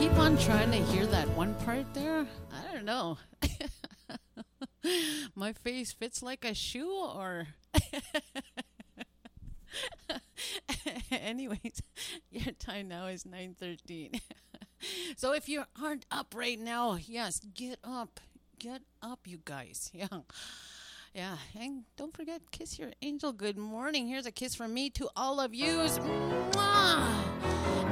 keep on trying to hear that one part there. I don't know. My face fits like a shoe or anyways, your time now is 9:13. So if you aren't up right now, yes, get up. Get up, you guys. Yeah. Yeah, and don't forget, kiss your angel good morning. Here's a kiss from me to all of yous. Mwah!